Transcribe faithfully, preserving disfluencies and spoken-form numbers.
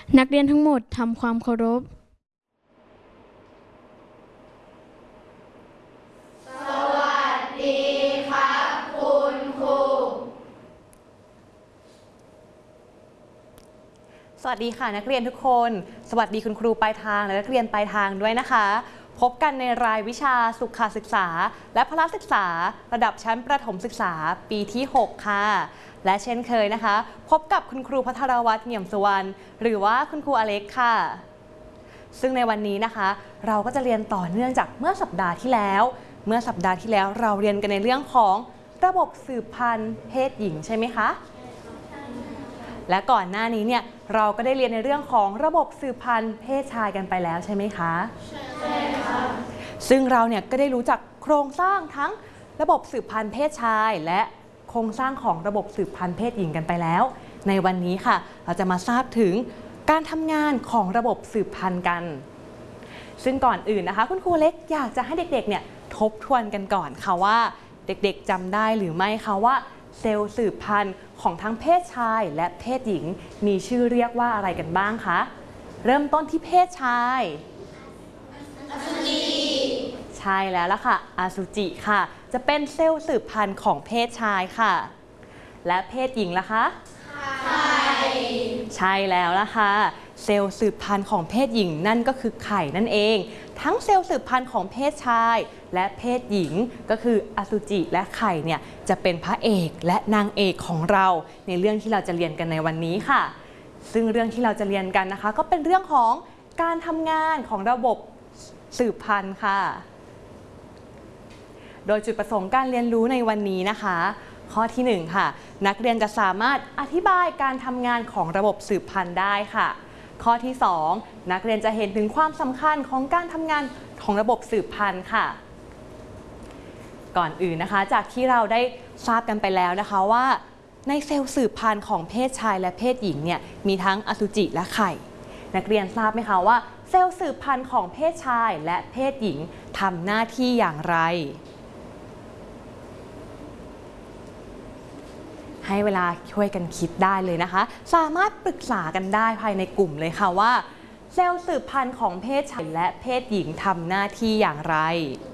นักเรียนทั้งหมดทำความเคารพสวัสดีครับคุณครูสวัสดีค่ะนักเรียนทุกคนสวัสดีคุณครูปลายทางและนักเรียนปลายทางด้วยนะคะพบกันในรายวิชาสุขศึกษาและพละศึกษาระดับชั้นประถมศึกษาปีที่หกค่ะและเช่นเคยนะคะพบกับคุณครูภัทรวัฒน์เงี่ยมสุวรรณหรือว่าคุณครูอเล็กค่ะซึ่งในวันนี้นะคะเราก็จะเรียนต่อเนื่องจากเมื่อสัปดาห์ที่แล้วเมื่อสัปดาห์ที่แล้วเราเรียนกันในเรื่องของระบบสืบพันธุ์เพศหญิงใช่ไหมคะและก่อนหน้านี้เนี่ยเราก็ได้เรียนในเรื่องของระบบสืบพันธุ์เพศชายกันไปแล้วใช่ไหมคะใช่ค่ะซึ่งเราเนี่ยก็ได้รู้จักโครงสร้างทั้งระบบสืบพันธุ์เพศชายและโครงสร้างของระบบสืบพันธุ์เพศหญิงกันไปแล้วในวันนี้ค่ะเราจะมาทราบถึงการทำงานของระบบสืบพันธุ์กันซึ่งก่อนอื่นนะคะคุณครูเล็กอยากจะให้เด็กๆเนี่ยทบทวนกันก่อนค่ะว่าเด็กๆจำได้หรือไม่คะว่าเซลล์สืบพันธุ์ของทั้งเพศชายและเพศหญิงมีชื่อเรียกว่าอะไรกันบ้างคะเริ่มต้นที่เพศชายอสุจิใช่แล้วล่ะค่ะอสุจิค่ะจะเป็นเซลล์สืบพันธุ์ของเพศชายค่ะและเพศหญิงล่ะคะไข่ใช่แล้วล่ะค่ะเซลล์สืบพันธุ์ของเพศหญิงนั่นก็คือไข่นั่นเองทั้งเซลล์สืบพันธุ์ของเพศชายและเพศหญิงก็คืออสุจิและไข่เนี่ยจะเป็นพระเอกและนางเอกของเราในเรื่องที่เราจะเรียนกันในวันนี้ค่ะซึ่งเรื่องที่เราจะเรียนกันนะคะก็เป็นเรื่องของการทำงานของระบบสืบพันธุ์ค่ะโดยจุดประสงค์การเรียนรู้ในวันนี้นะคะข้อที่หนึ่งค่ะนักเรียนจะสามารถอธิบายการทำงานของระบบสืบพันธุ์ได้ค่ะข้อที่สองนักเรียนจะเห็นถึงความสำคัญของการทำงานของระบบสืบพันธุ์ค่ะก่อนอื่นนะคะจากที่เราได้ทราบกันไปแล้วนะคะว่าในเซลล์สืบพันธุ์ของเพศชายและเพศหญิงเนี่ยมีทั้งอสุจิและไข่นักเรียนทราบไหมคะว่าเซลล์สืบพันธุ์ของเพศชายและเพศหญิงทำหน้าที่อย่างไรให้เวลาช่วยกันคิดได้เลยนะคะสามารถปรึกษากันได้ภายในกลุ่มเลยค่ะว่าเซลล์สืบพันธุ์ของเพศชายและเพศหญิงทำหน้าที่อย่างไร